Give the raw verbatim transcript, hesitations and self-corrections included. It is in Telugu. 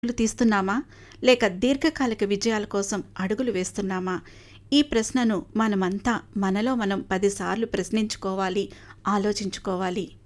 అడుగులు తీస్తున్నామా? లేక దీర్ఘకాలిక విజయాల కోసం అడుగులు వేస్తున్నామా? ఈ ప్రశ్నను మనమంతా మనలో మనం పది సార్లు ప్రశ్నించుకోవాలి, ఆలోచించుకోవాలి.